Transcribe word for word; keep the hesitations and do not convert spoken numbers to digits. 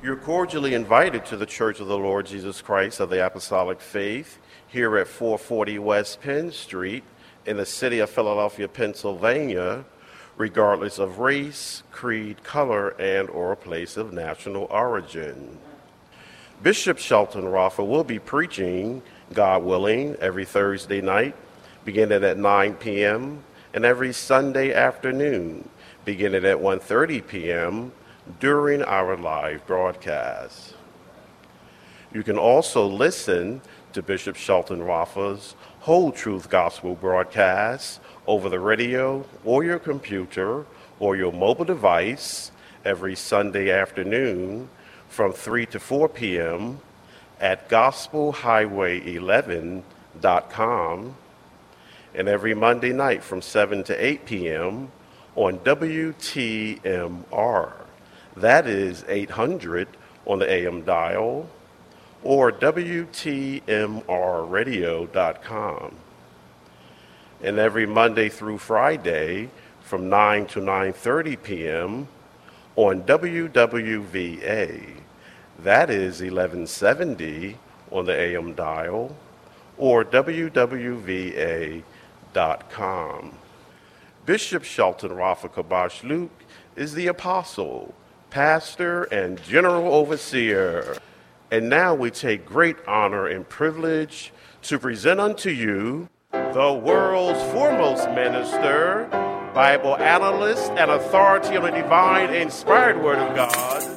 You're cordially invited to the Church of the Lord Jesus Christ of the Apostolic Faith here at four forty West Penn Street in the city of Philadelphia, Pennsylvania, regardless of race, creed, color, and or place of national origin. Bishop Shelton Raffa will be preaching, God willing, every Thursday night, beginning at nine p.m., and every Sunday afternoon, beginning at one thirty p.m., during our live broadcast. You can also listen to Bishop Shelton Raffa's Whole Truth Gospel broadcast over the radio or your computer or your mobile device every Sunday afternoon from three to four p.m. at gospel highway eleven dot com and every Monday night from seven to eight p.m. on W T M R. That is eight hundred on the A M dial, or W T M R radio dot com. And every Monday through Friday from nine to nine thirty p.m. on W W V A. That is eleven seventy on the A M dial, or W W V A dot com. Bishop Shelton Raffa Kabash Luke is the apostle, pastor, and general overseer. And now we take great honor and privilege to present unto you the world's foremost minister, Bible analyst, and authority on the divine inspired word of God,